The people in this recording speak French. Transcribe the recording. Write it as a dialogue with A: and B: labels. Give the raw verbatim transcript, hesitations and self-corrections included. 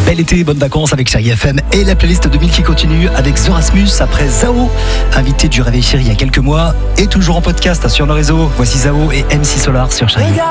A: Bel été, bonnes vacances avec Chérie F M et la playlist de Mille qui continue avec The Rasmus après Zao, invité du Réveil Chérie il y a quelques mois et toujours en podcast sur le réseau. Voici Zao et M C Solar sur Chérie.